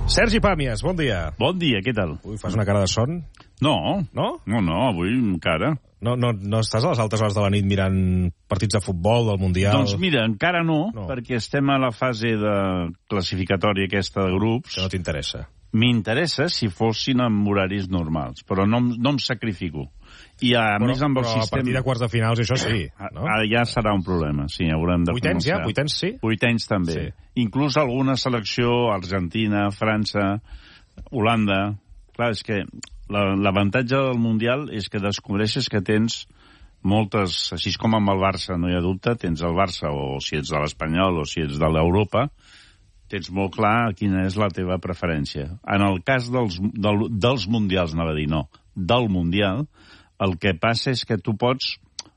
Sergi Pàmies, bon dia. Bon dia, què tal? Ui, fas una cara de son? No. No? No, avui encara. No estàs a les altes hores de la nit mirant partits de futbol, del Mundial? Doncs mira, encara no, perquè estem a la fase de classificatòria aquesta de grups. Que no t'interessa. M'interessa si fossin amb horaris normals, però no em sacrifico. I a més amb el sistema... Però a partir de quarts de finals això sí, no? Ara ja serà un problema, sí, haurem de començar. Vuitens ja? Vuitens sí? Vuitens també. Sí. Inclús alguna selecció, Argentina, França, Holanda... Clar, és que l'avantatge del Mundial és que descobreixes que tens moltes... Així com amb el Barça, no hi ha dubte, tens el Barça, o si ets de l'Espanyol, o si ets de l'Europa, tens molt clar quina és la teva preferència. En el cas dels Mundials, anava a dir, no, del Mundial, el que passa és que tu pots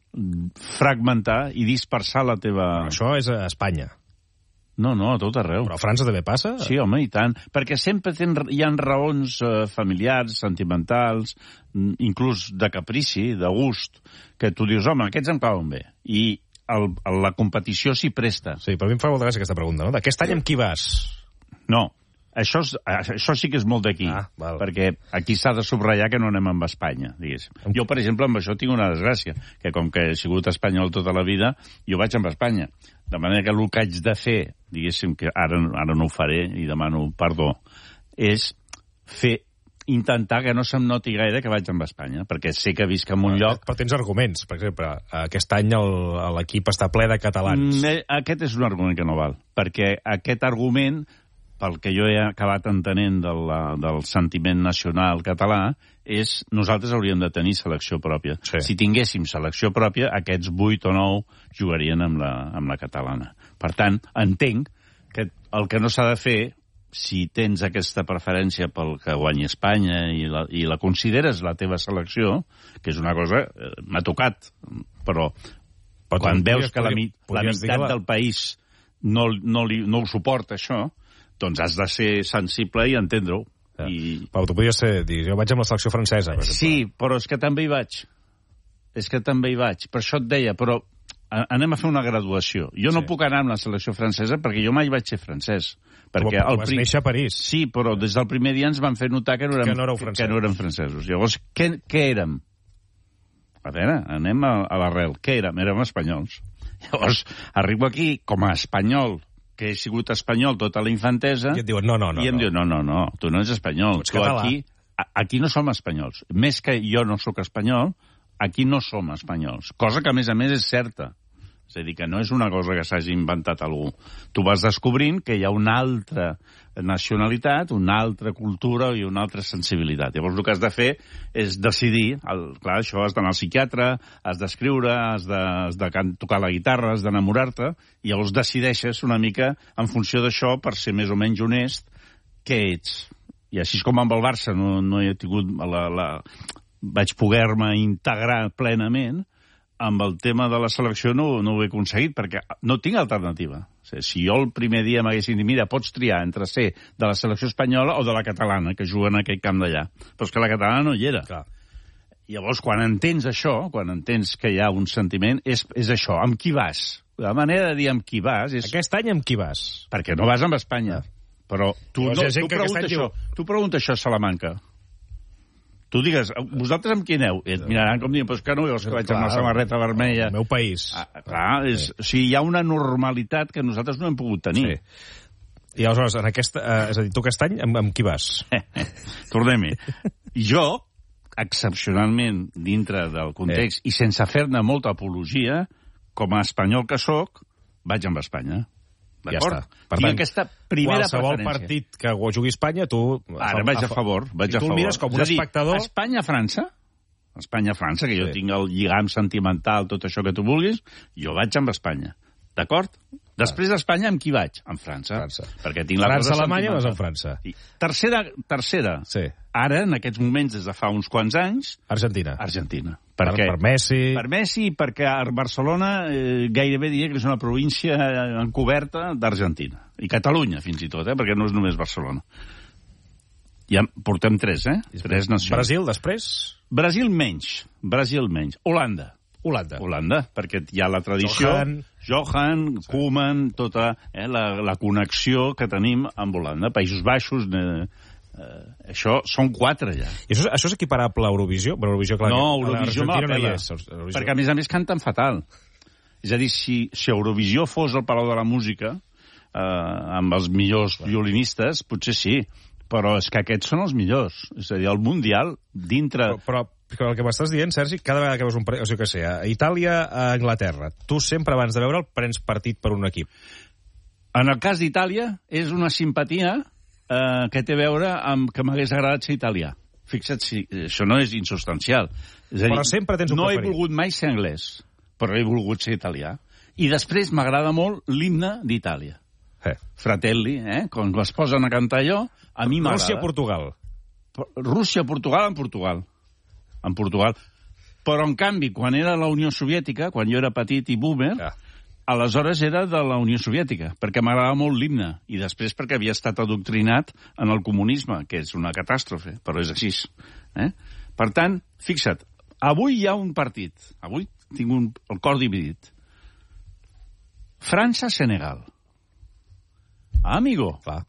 fragmentar i dispersar la teva... Però això és a Espanya. No, a tot arreu. Però a França també passa? Sí, home, i tant. Perquè sempre hi ha raons familiars, sentimentals, inclús de caprici, de gust, que tu dius, home, aquests em cauen bé. I la competició s'hi presta. Sí, però a mi em fa molta gràcia aquesta pregunta, no? D'aquest any amb qui vas? No, això sí que és molt d'aquí, perquè aquí s'ha de subratllar que no anem amb Espanya, diguéssim. Jo, per exemple, amb això tinc una desgràcia, que com que he sigut espanyol tota la vida, jo vaig amb Espanya. De manera que el que haig de fer, diguéssim, que ara no ho faré i demano perdó, és intentar que no se'm noti gaire que vaig amb Espanya, perquè sé que visc en un lloc... Però tens arguments. Per exemple, aquest any l'equip està ple de catalans. Aquest és un argument que no val, perquè aquest argument, pel que jo he acabat entenent del sentiment nacional català, és nosaltres hauríem de tenir selecció pròpia. Sí. Si tinguéssim selecció pròpia, aquests 8 o 9 jugarien amb la catalana. Per tant, entenc que el que no s'ha de fer, si tens aquesta preferència pel que guanyi Espanya i la consideres la teva selecció, que és una cosa... m'ha tocat, però quan veus que la meitat del país no ho suporta, això, doncs has de ser sensible i entendre-ho. Pau, tu podries dir, jo vaig amb la selecció francesa, per exemple. Sí, però és que també hi vaig. Per això et deia, però anem a fer una graduació. Jo no puc anar amb la selecció francesa perquè jo mai vaig ser francès. Perquè vas néixer a París. Sí, però des del primer dia ens van fer notar que no érem francesos. Llavors, què érem? A veure, anem a l'arrel. Què érem? Érem espanyols. Llavors, arribo aquí com a espanyol, que he sigut espanyol tota la infantesa... I et diuen, no. I em diuen, no, tu no ets espanyol. Tu ets català. Aquí no som espanyols. Més que jo no sóc espanyol, aquí no som espanyols. Cosa que, a més, és certa. És a dir, que no és una cosa que s'hagi inventat algú. Tu vas descobrint que hi ha una altra nacionalitat, una altra cultura i una altra sensibilitat. Llavors el que has de fer és decidir, clar, això has d'anar al psiquiatre, has d'escriure, has de tocar la guitarra, has d'enamorar-te, i llavors decideixes una mica en funció d'això, per ser més o menys honest, què ets. I així com amb el Barça no he tingut vaig poder-me integrar plenament, amb el tema de la selecció no ho he aconseguit, perquè no tinc alternativa. O sigui, si jo el primer dia m'haguessin dit, mira, pots triar entre ser de la selecció espanyola o de la catalana, que juga en aquell camp d'allà. Però és que la catalana no hi era. Clar. Llavors, quan entens això, quan entens que hi ha un sentiment, és això, amb qui vas? La manera de dir amb qui vas és... Aquest any amb qui vas? Perquè no vas amb Espanya. Però tu pregunta això a Salamanca. Tu digues, vosaltres amb qui aneu? Et miraran com dient, però és que no veus que vaig amb la samarreta vermella. El meu país. Clar, o sigui, hi ha una normalitat que nosaltres no hem pogut tenir. Sí. I aleshores, és a dir, tu aquest any amb qui vas? Tornem-hi. Jo, excepcionalment, dintre del context, i sense fer-ne molta apologia, com a espanyol que sóc, vaig amb Espanya. Ja està. Per tant, aquesta primera qualsevol preferència. partit que jugui Espanya, tu... Ara vaig a favor. I tu el mires com un espectador... Espanya-França, que jo tinc el lligam sentimental, tot això que tu vulguis, jo vaig amb Espanya. D'acord? Després d'Espanya, amb qui vaig? Amb França. Perquè tinc la cosa França-Alemanya vas amb França. I tercera. Sí. Ara, en aquests moments, des de fa uns quants anys... Argentina. Per què? Per Messi. Per Messi, perquè Barcelona gairebé diria que és una província encoberta d'Argentina. I Catalunya, fins i tot, perquè no és només Barcelona. Ja portem 3, 3 nacions. Brasil, després? Brasil menys. Holanda. Holanda, perquè hi ha la tradició... Johan, Koeman, tota la connexió que tenim amb Holanda. Països Baixos... això són 4 ja. I això és equiparable a Eurovisió? Eurovisió, clar, no, Eurovisió me la pela, Eurovisió. perquè a més canten fatal. És a dir, si Eurovisió fos el Palau de la Música, amb els millors violinistes, potser sí, però és que aquests són els millors. És a dir, el Mundial, dintre... Però el que m'estàs dient, Sergi, cada vegada que veus un partit, o sigui que sé, a Itàlia, a Anglaterra, tu sempre abans de veure'l prens partit per un equip. En el cas d'Itàlia, és una simpatia que té a veure amb que m'hagués agradat ser italià. Fixa't, si això no és insubstancial. És a dir, però sempre tens un preferit. No he volgut mai ser anglès, però he volgut ser italià. I després m'agrada molt l'himne d'Itàlia. Fratelli, quan es posen a cantar allò, a mi m'agrada. Rússia-Portugal. Rússia-Portugal en Portugal. Però, en canvi, quan era la Unió Soviètica, quan jo era petit i boomer, aleshores era de la Unió Soviètica, perquè m'agradava molt l'himne, i després perquè havia estat adoctrinat en el comunisme, que és una catàstrofe, però és així. Per tant, fixa't, avui hi ha un partit, avui tinc el cor dividit. França-Senegal. Amigo. Clar.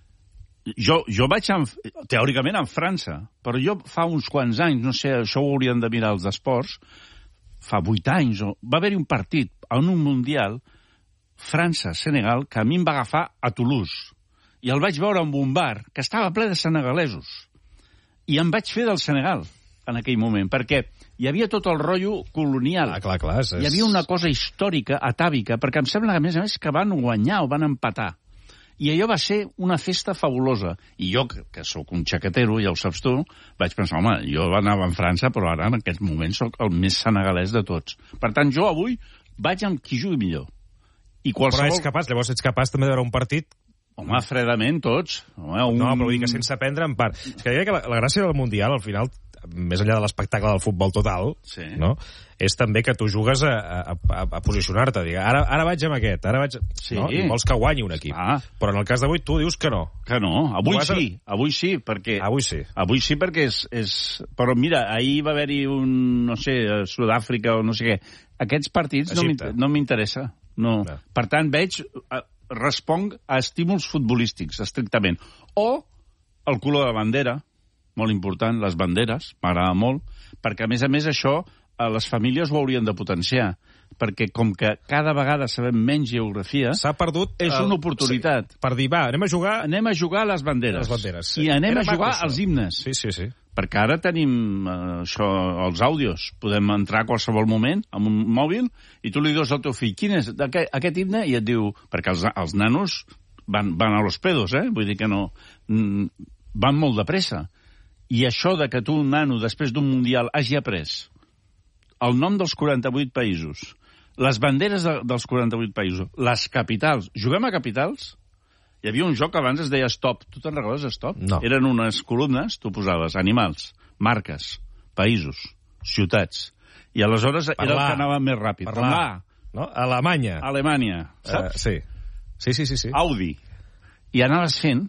Jo vaig, teòricament, en França, però jo fa uns quants anys, no sé, això ho haurien de mirar els esports, fa 8 anys, va haver-hi un partit en un Mundial, França-Senegal, que a mi em va agafar a Toulouse. I el vaig veure en un bar que estava ple de senegalesos. I em vaig fer del Senegal en aquell moment, perquè hi havia tot el rotllo colonial. Clar. Hi havia una cosa històrica, atàvica, perquè em sembla, a més, que van guanyar o van empatar. I allò va ser una festa fabulosa. I jo, que sóc un xaquetero, ja ho saps tu, vaig pensar, home, jo anava a França, però ara en aquests moments sóc el més senegalès de tots. Per tant, jo avui vaig amb qui jugui millor. I qualsevol... Però llavors ets capaç també de veure un partit... Home, fredament, tots. No, però vull dir que sense prendre en part. És que deia que la gràcia del Mundial, al final, més enllà de l'espectacle del futbol total, no? És també que tu jugues a posicionar-te. Ara vaig amb aquest, ara vaig... No? I vols que guanyi un equip. Però en el cas d'avui tu dius que no. Que no, avui sí, perquè... Avui sí, perquè és... Però mira, ahir va haver-hi un, no sé, Sud-àfrica o no sé què. Aquests partits no m'interessa. No. Per tant, responc a estímuls futbolístics, estrictament. O el color de bandera, molt important, les banderes, m'agrada molt, perquè, a més, això les famílies ho haurien de potenciar, perquè com que cada vegada sabem menys geografia... S'ha perdut... És una oportunitat. Per dir, anem a jugar... Anem a jugar a les banderes. I anem a jugar als himnes. Sí. Perquè ara tenim els àudios. Podem entrar a qualsevol moment amb un mòbil i tu li dius al teu fill, quin és aquest himne? I et diu... Perquè els nanos van a los pedos, Vull dir que no... Van molt de pressa. I això de que tu, un nano, després d'un Mundial, hagi après el nom dels 48 països, les banderes dels 48 països, les capitals. Juguem a capitals? Hi havia un joc que abans es deia Stop. Tu te'n recordes, Stop? No. Eren unes columnes, tu posaves animals, marques, països, ciutats. I aleshores era el que anava més ràpid. Parlar. No? Alemanya. Saps? Sí. Audi. I anaves fent...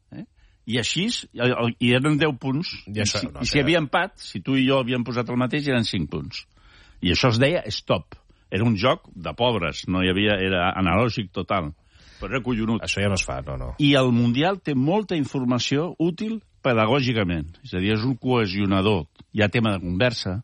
I així, i eren 10 punts, i si hi havia empat, si tu i jo havíem posat el mateix, eren 5 punts. I això es deia Stop. Era un joc de pobres, no hi havia, era analògic total, però era collonut. Això ja no es fa, no. I el Mundial té molta informació útil pedagògicament, és a dir, és un cohesionador, hi ha tema de conversa,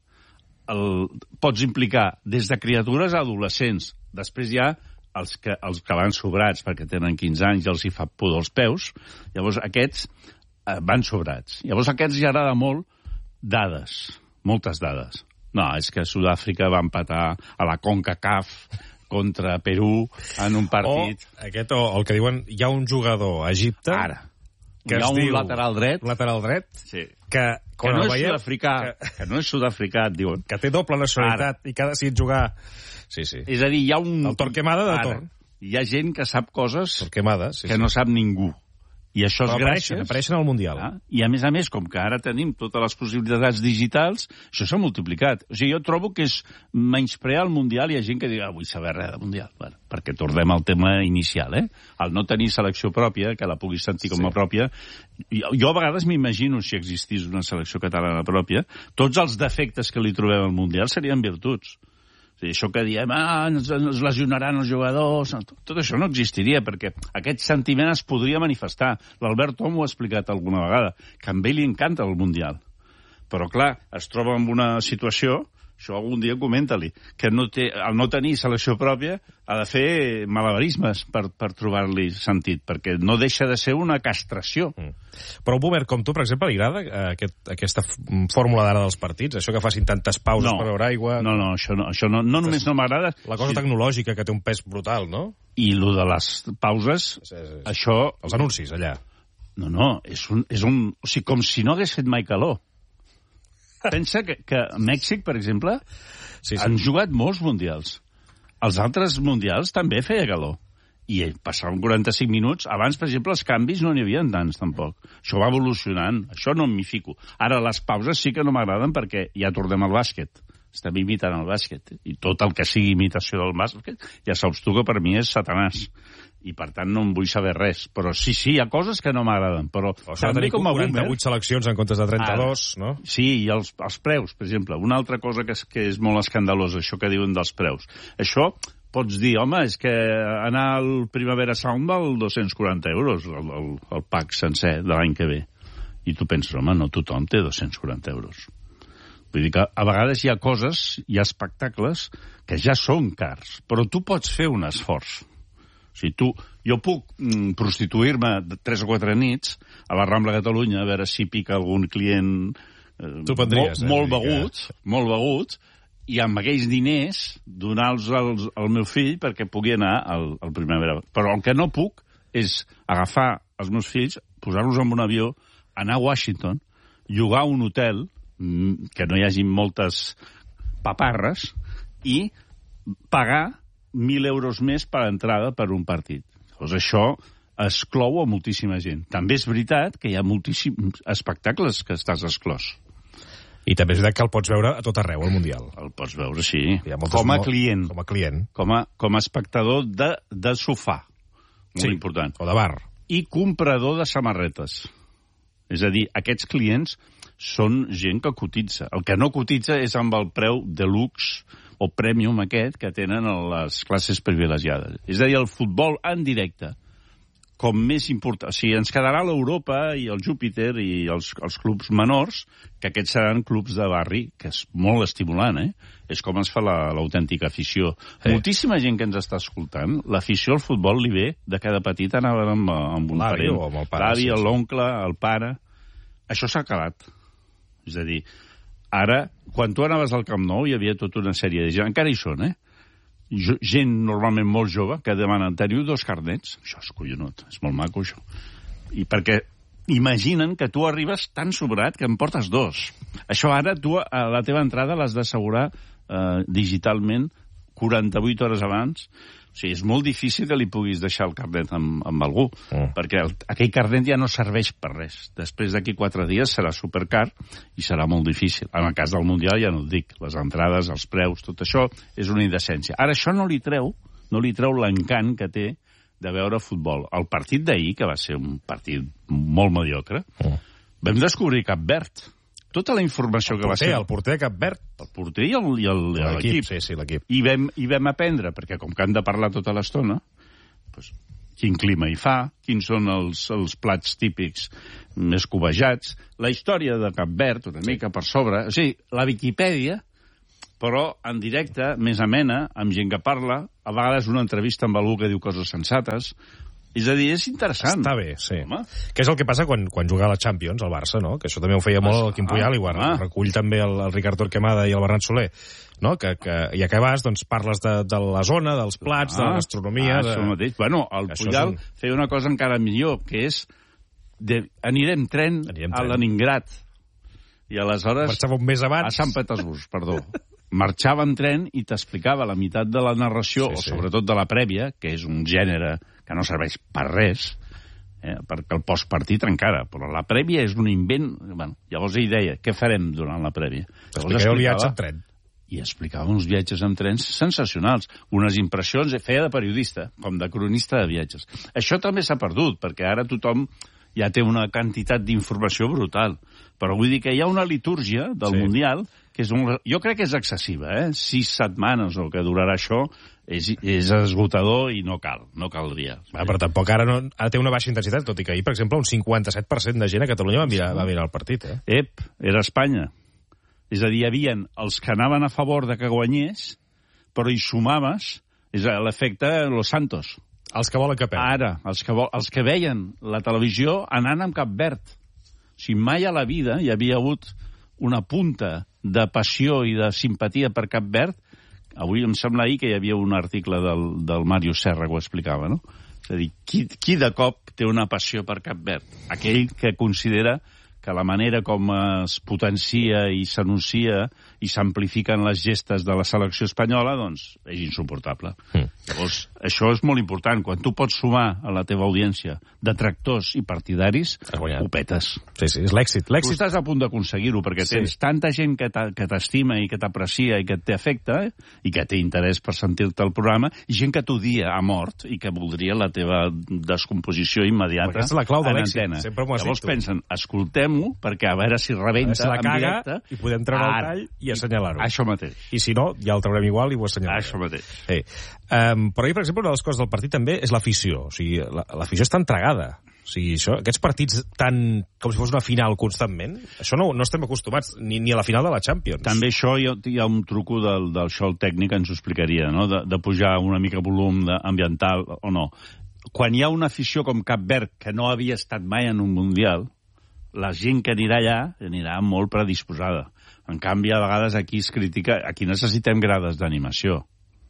pots implicar des de criatures a adolescents, després hi ha els que van sobrats perquè tenen 15 anys i els hi fa pudor als peus, llavors aquests van sobrats. Llavors aquests hi agrada molt dades, moltes dades. No, és que Sud-àfrica va empatar a la CONCACAF contra Perú en un partit. O el que diuen, hi ha un jugador a Egipte... Ara. Que hi ha un lateral dret. Sí. Que no és sud-africà. Que no és sud-africà, et diuen. Que té doble nacionalitat i que ha decidit jugar... Sí. És a dir, hi ha un... El Torquemada de Torn. Hi ha gent que sap coses que no sap ningú. I això és gràcies... Apareixen al Mundial. I a més, com que ara tenim totes les possibilitats digitals, això s'ha multiplicat. O sigui, jo trobo que és menysprear el Mundial i hi ha gent que diu, vull saber res de Mundial. Bueno, perquè tornem al tema inicial, El no tenir selecció pròpia, que la puguis sentir com a pròpia. Jo a vegades m'imagino, si existís una selecció catalana pròpia, tots els defectes que li trobem al Mundial serien virtuts. Això que diem, ens lesionaran els jugadors... Tot això no existiria, perquè aquest sentiment es podria manifestar. L'Albert Tom ho ha explicat alguna vegada, que a ell li encanta el Mundial. Però, clar, es troba en una situació... Això algun dia comenta-li, que al no tenir selecció pròpia ha de fer malabarismes per trobar-li sentit, perquè no deixa de ser una castració. Però un boomer com tu, per exemple, li agrada aquesta fórmula d'ara dels partits? Això que facin tantes pauses per beure aigua? No, això no només no m'agrada... La cosa tecnològica, que té un pes brutal, no? I lo de les pauses, això... Els anuncis, allà. No, és un... O sigui, com si no hagués fet mai calor. Pensa que a Mèxic, per exemple, han jugat molts mundials. Els altres mundials també feia calor. I passaven 45 minuts. Abans, per exemple, els canvis no n'hi havia tants, tampoc. Això va evolucionant. Això no m'hi fico. Ara, les pauses sí que no m'agraden perquè ja tornem al bàsquet. Estem imitant el bàsquet. I tot el que sigui imitació del bàsquet, ja saps tu que per mi és satanàs. I, per tant, no en vull saber res. Però sí, hi ha coses que no m'agraden. Però també com a 48 seleccions en comptes de 32, no? Sí, i els preus, per exemple. Una altra cosa que és molt escandalosa, això que diuen dels preus. Això pots dir, home, és que anar al Primavera Sound val 240 euros, el pack sencer de l'any que ve. I tu penses, home, no tothom té 240 euros. Vull dir que a vegades hi ha coses, hi ha espectacles que ja són cars, però tu pots fer un esforç. O sigui, jo puc prostituir-me 3 o 4 nits a la Rambla Catalunya a veure si pica algun client molt begut, i amb aquells diners donar-los al meu fill perquè pugui anar al Primavera. Però el que no puc és agafar els meus fills, posar-los en un avió, anar a Washington, llogar un hotel, que no hi hagi moltes paparres, i pagar 1.000 euros més per entrada per un partit. Llavors això exclou a moltíssima gent. També és veritat que hi ha moltíssims espectacles que estàs exclòs. I també és veritat que el pots veure a tot arreu, al Mundial. El pots veure, sí. Com a client. Com a espectador de sofà. Molt important. O de bar. I comprador de samarretes. És a dir, aquests clients són gent que cotitza. El que no cotitza és amb el preu de luxe o premium aquest que tenen les classes privilegiades. És a dir, el futbol en directe, com més important... O sigui, ens quedarà l'Europa i el Júpiter i els clubs menors, que aquests seran clubs de barri, que és molt estimulant, És com es fa l'autèntica afició. Moltíssima gent que ens està escoltant, l'afició al futbol li ve de cada petit anava amb un parent. L'avi, l'oncle, el pare... Això s'ha acabat. És a dir, ara, quan tu anaves al Camp Nou, hi havia tota una sèrie de gent, encara hi són, gent normalment molt jove, que demanen, teniu 2 carnets? Això és collonut, és molt maco, això. I perquè imaginen que tu arribes tan sobrat que en portes 2. Això ara, tu, a la teva entrada l'has d'assegurar digitalment 48 hores abans. O sigui, és molt difícil que li puguis deixar el carnet amb algú, perquè aquell carnet ja no serveix per res. Després d'aquí 4 dies serà supercar i serà molt difícil. En el cas del Mundial ja no et dic, les entrades, els preus, tot això és una indecència. Ara això no li treu l'encant que té de veure futbol. El partit d'ahir, que va ser un partit molt mediocre, vam descobrir Cap Verd. Tota la informació que va ser... El porter de Cap Verd. El porter i l'equip. Sí, l'equip. I vam aprendre, perquè com que han de parlar tota l'estona, doncs, quin clima hi fa, quins són els plats típics més cobejats, la història de Cap Verd, una mica per sobre... O sigui, la Viquipèdia, però en directe, més amena, amb gent que parla, a vegades una entrevista amb algú que diu coses sensates... És a dir, és interessant. Està bé, sí. Què és el que passa quan juga a la Champions, el Barça, no? Que això també ho feia molt el Quim Puyal, i ho recull també el Ricard Torquemada i el Bernat Soler, no? I a què vas, doncs parles de la zona, dels plats, de la gastronomia... Això mateix. Bueno, el Puyal feia una cosa encara millor, que és anirem tren a Leningrad. I aleshores... Marxava un mes abans. A Sant Petersburg, perdó. Marxava en tren i t'explicava la meitat de la narració, o sobretot de la prèvia, que és un gènere que no serveix per res, perquè el postpartit encara, però la prèvia és un invent... Bueno, llavors ell deia, què farem durant la prèvia? Explicava el viatge en tren. I explicava uns viatges en trens sensacionals, unes impressions, feia de periodista, com de cronista de viatges. Això també s'ha perdut, perquè ara tothom ja té una quantitat d'informació brutal. Però vull dir que hi ha una litúrgia del Mundial Jo crec que és excessiva, 6 setmanes o que durarà això és esgotador i no caldria. Però tampoc ara té una baixa intensitat, tot i que ahir, per exemple, un 57% de gent a Catalunya va mirar el partit. Era Espanya. És a dir, hi havia els que anaven a favor de que guanyés, però hi sumaves l'efecte Los Santos. Els que volen que perdi. Ara, els que veien la televisió anant amb Cap Verd. O sigui, mai a la vida hi havia hagut una punta de passió i de simpatia per Cap Verd. Avui em sembla ahir que hi havia un article del Màrius Serra que ho explicava, no? És a dir, qui de cop té una passió per Cap Verd? Aquell que considera que la manera com es potencia i s'anuncia i s'amplifiquen les gestes de la selecció espanyola, doncs, és insuportable. Llavors, això és molt important. Quan tu pots sumar a la teva audiència detractors i partidaris, ho petes. Sí, és l'èxit. Tu estàs a punt d'aconseguir-ho, perquè tens tanta gent que t'estima i que t'aprecia i que té afecte i que té interès per sentir-te al programa, i gent que t'odia a mort i que voldria la teva descomposició immediata. Aquesta és la clau de l'èxit. Llavors pensen, escoltem perquè a veure si rebenta en directe i podem treure el tall i assenyalar-ho. Això mateix. I si no, ja el traurem igual i ho assenyalarem. Això mateix. Però ahir, per exemple, una de les coses del partit també és l'afició. O sigui, l'afició està entregada. O sigui, aquests partits com si fos una final constantment, això no estem acostumats ni a la final de la Champions. També això hi ha un truco del show tècnic que ens ho explicaria, no? De pujar una mica volum ambiental o no. Quan hi ha una afició com Cap Verd, que no havia estat mai en un Mundial, la gent que anirà allà anirà molt predisposada. En canvi, a vegades aquí es critica... Aquí necessitem grades d'animació.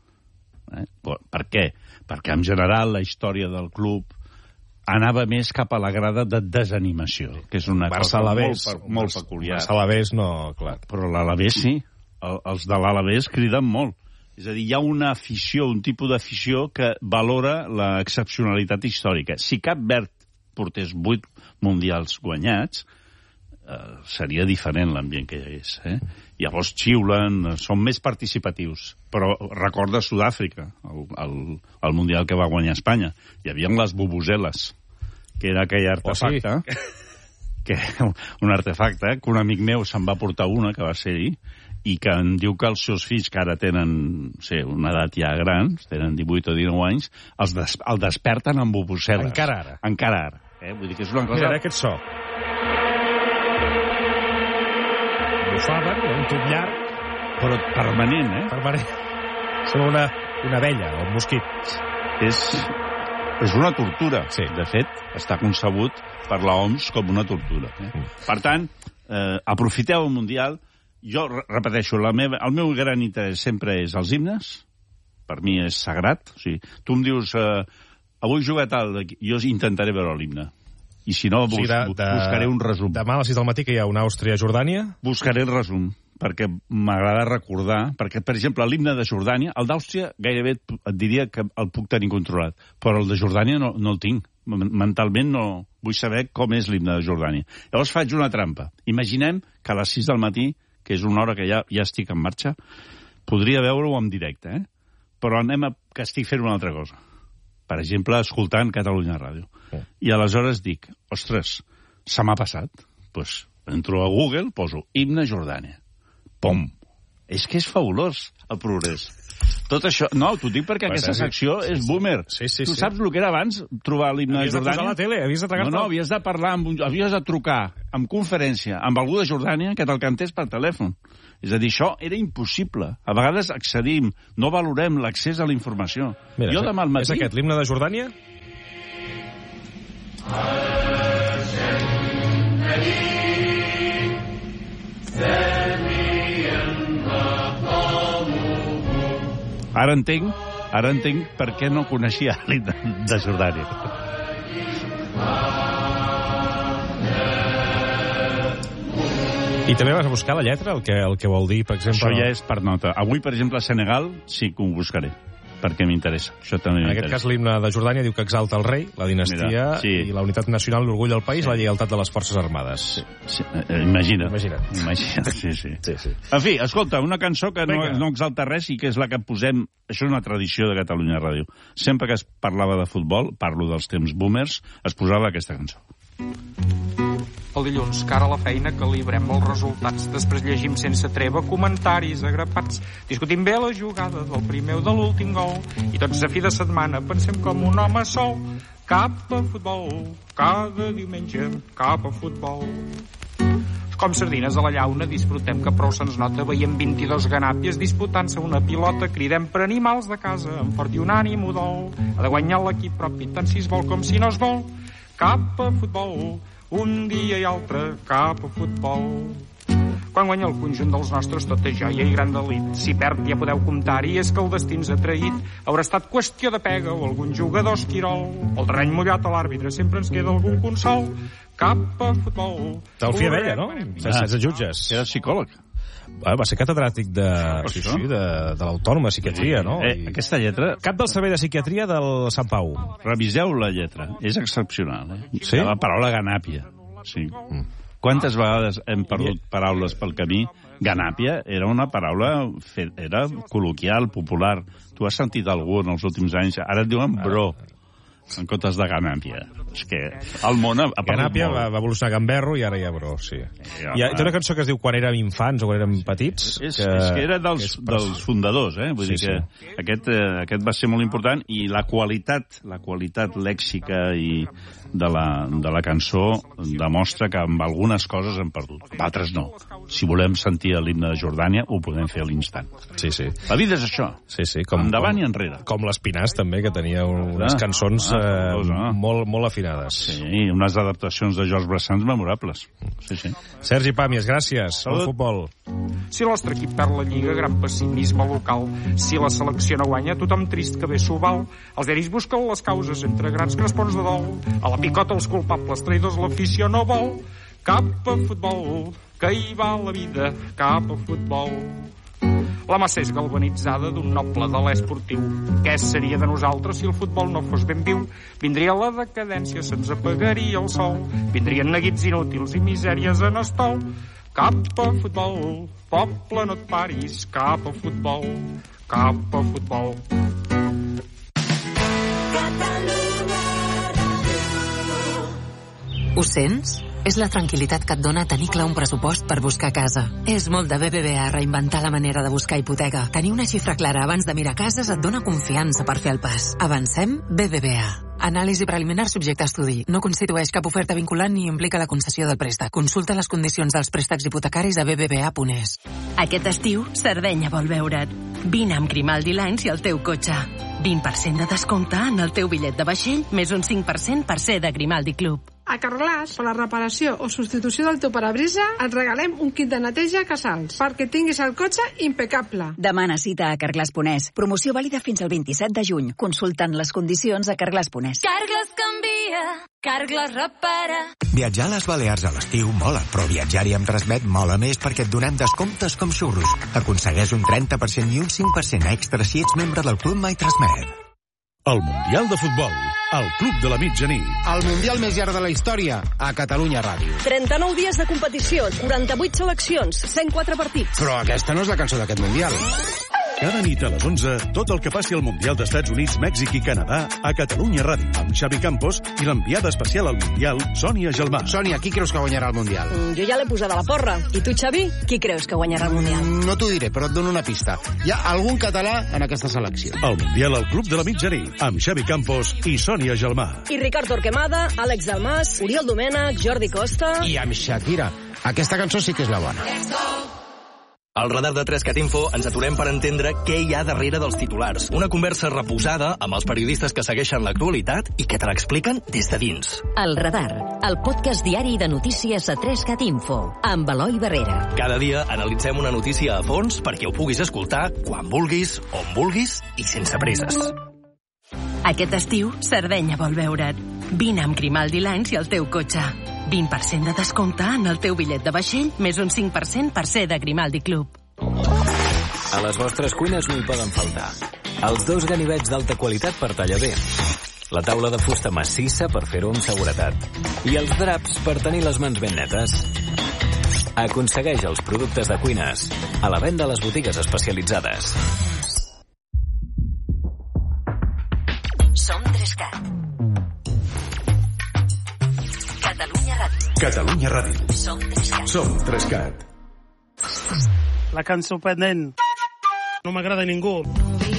Per què? Perquè, en general, la història del club anava més cap a la grada de desanimació, que és una cosa molt peculiar. Barça-Alavés no, clar. Però l'Alavés sí. Els de l'Alavés criden molt. És a dir, hi ha una afició, un tipus d'afició que valora l'excepcionalitat històrica. Si Cap Verd portés 8 mundials guanyats, seria diferent l'ambient que hi hagués. Llavors xiulen, són més participatius. Però recorda Sud-àfrica, el mundial que va guanyar Espanya. Hi havia les bubuseles, que era aquell artefacte, un artefacte que un amic meu se'n va portar una, que va ser ahir, i que em diu que els seus fills, que ara tenen una edat ja gran, tenen 18 o 19 anys, el desperten amb bubuseles. Encara ara. Vull dir que és una cosa... Mira, aquest so. Bufaven, un tub llarg. Però permanent, Permanent. Sembla una abella o un mosquit. És una tortura. Sí. De fet, està concebut per l'OMS com una tortura. Per tant, aprofiteu el Mundial. Jo repeteixo, el meu gran interès sempre és els himnes. Per mi és sagrat. O sigui, tu em dius, avui juga tal, jo intentaré veure l'himne. I si no, buscaré un resum. Demà a les 6 del matí que hi ha una Àustria-Jordània. Buscaré el resum, perquè m'agrada recordar, perquè, per exemple, l'himne de Jordània, el d'Àustria gairebé et diria que el puc tenir controlat, però el de Jordània no el tinc. Mentalment no vull saber com és l'himne de Jordània. Llavors faig una trampa. Imaginem que a les 6 del matí, que és una hora que ja estic en marxa, podria veure-ho en directe, però que estic fent una altra cosa. Per exemple, escoltant Catalunya Ràdio. I aleshores dic, ostres, se m'ha passat. Doncs entro a Google, poso himne Jordània. Pum! És que és fabulós, el progrés. Tot això... No, t'ho dic perquè aquesta secció és boomer. Tu saps el que era abans, trobar l'himne de Jordània? Havies de posar la tele, havies de tragar-te... No, havies de parlar, havies de trucar en conferència amb algú de Jordània que te'l cantés per telèfon. És a dir, això era impossible. A vegades accedim, no valorem l'accés a la informació. Mira, jo demà al matí... És aquest, l'himne de Jordània? Ara entenc per què no coneixia l'himne de Jordània. I també vas a buscar la lletra, el que vol dir, per exemple... Això ja és per nota. Avui, per exemple, a Senegal sí que ho buscaré, perquè m'interessa. Això també m'interessa. En aquest cas, l'himne de Jordània diu que exalta el rei, la dinastia i la unitat nacional, l'orgull del país, la lleialtat de les forces armades. Imagina't. Sí. En fi, escolta, una cançó que no exalta res i que és la que posem... Això és una tradició de Catalunya Ràdio. Sempre que es parlava de futbol, parlo dels temps boomers, es posava aquesta cançó. el dilluns, cara a la feina, calibrem els resultats. Després llegim sense treva comentaris agrapats. Discutim bé la jugada del primer o de l'últim gol. I tots a fi de setmana pensem com un home sol. Cap a futbol, cada diumenge, cap a futbol. Com sardines a la llauna, disfrutem que prou se'ns nota. Veiem 22 ganàpies disputant-se una pilota. Cridem per animals de casa, amb fort i unànim udol. Ha de guanyar l'equip propi, tant si es vol com si no es vol. Cap a futbol, un dia i altre, cap a futbol. Quan guanya el conjunt dels nostres, tot és joia i gran delit. Si perd ja podeu comptar-hi, és que el destí ens ha traït. Haurà estat qüestió de pega o algun jugador esquirol. El terreny mullat a l'àrbitre, sempre ens queda algun consol. Cap a futbol. Te'l fia vella, no? Sense jutges. Era psicòleg. Va ser catedràtic de l'Autònoma de Psiquiatria, no? Aquesta lletra... Cap del servei de psiquiatria del Sant Pau. Reviseu la lletra. És excepcional, Sí? La paraula ganàpia. Sí. Quantes vegades hem perdut paraules pel camí? Ganàpia era una paraula, era col·loquial, popular. Tu has sentit algú en els últims anys? Ara et diuen bro, en comptes de ganàpia. És que el món ha perdut Ganàpia molt. va evolucionar a gamberro i ara hi ha bro, sí. Té una cançó que es diu Quan érem infants o quan érem petits. És que era dels fundadors, Vull dir que aquest va ser molt important i la qualitat lèxica i de la cançó demostra que amb algunes coses hem perdut. Amb altres no. Si volem sentir l'himne de Jordània, ho podem fer a l'instant. Sí. La vida és això. Sí. Endavant i enrere. Com l'Espinàs, també, que tenia unes cançons molt afinades. Sí, unes adaptacions de Georges Brassens memorables. Sí. Sergi Pàmies, gràcies. Bon futbol. Si el nostre equip perd la Lliga, gran pessimisme local. Si la selecció no guanya, tothom trist que bé s'ho val. Els diaris busquen les causes entre grans crespons de dol. A la picota els culpables, traïdors l'afició no vol. Cap a futbol, que hi va la vida, cap a futbol. La massa és galvanitzada d'un noble de l'esportiu. Què seria de nosaltres si el futbol no fos ben viu? Vindria la decadència, se'ns apagaria el sol. Vindrien neguits inútils i misèries en estol. Cap a futbol, poble no et paris, cap a futbol, cap a futbol. Ho sents? És la tranquil·litat que et dona tenir clar un pressupost per buscar casa. És molt de BBVA reinventar la manera de buscar hipoteca. Tenir una xifra clara abans de mirar cases et dona confiança per fer el pas. Avancem BBVA. Anàlisi preliminar subjecte a estudi. No constitueix cap oferta vinculant ni implica la concessió del préstec. Consulta les condicions dels préstecs hipotecaris a bbva.es. Aquest estiu, Sardenya vol veure't. Vine amb Grimaldi Lines i el teu cotxe. 20% de descompte en el teu bitllet de vaixell, més un 5% per ser de Grimaldi Club. A Carglass, per la reparació o substitució del teu parabrisa, et regalem un kit de neteja Casals perquè tinguis el cotxe impecable. Demana cita a Carglass.es. Promoció vàlida fins al 27 de juny. Consultant les condicions a Carglass.es. Carglass canvia, Carglass repara. Viatjar a les Balears a l'estiu mola, però viatjar-hi amb Transmet mola més perquè et donem descomptes com xurros. Aconsegueix un 30% i un 5% extra si ets membre del Club My Transmet. El Mundial de Futbol, al Club de la Mitjanit. El Mundial més llarg de la història, a Catalunya Ràdio. 39 dies de competició, 48 seleccions, 104 partits. Però aquesta no és la cançó d'aquest Mundial. Cada nit a les 11, tot el que passi al Mundial d'Estats Units, Mèxic i Canadà a Catalunya Ràdio, amb Xavi Campos i l'enviada especial al Mundial, Sònia Gelmà. Sònia, qui creus que guanyarà el Mundial? Jo ja l'he posada a la porra. I tu, Xavi, qui creus que guanyarà el Mundial? No t'ho diré, però et dono una pista. Hi ha algun català en aquesta selecció. El Mundial al Club de la Mitjanit, amb Xavi Campos i Sònia Gelmà. I Ricard Torquemada, Àlex Dalmas, Oriol Domènech, Jordi Costa... I amb Shakira. Aquesta cançó sí que és la bona. Al radar de 3cat Info ens aturem per entendre què hi ha darrere dels titulars. Una conversa reposada amb els periodistes que segueixen l'actualitat i que te l'expliquen des de dins. El Radar, el podcast diari de notícies a 3cat Info, amb Eloi Barrera. Cada dia analitzem una notícia a fons perquè ho puguis escoltar quan vulguis, on vulguis i sense presses. Aquest estiu, Sardenya vol veure't. Vine amb Grimaldi Lines i el teu cotxe. 20% de descompte en el teu bitllet de vaixell, més un 5% per ser de Grimaldi Club. A les vostres cuines no hi poden faltar els 2 ganivets d'alta qualitat per tallar bé, la taula de fusta massissa per fer-ho amb seguretat i els draps per tenir les mans ben netes. Aconsegueix els productes de cuines a la venda a les botigues especialitzades. Som 3cat. Catalunya Ràdio. Catalunya Ràdio. Som 3CAT. La cançó pendent. No m'agrada ningú.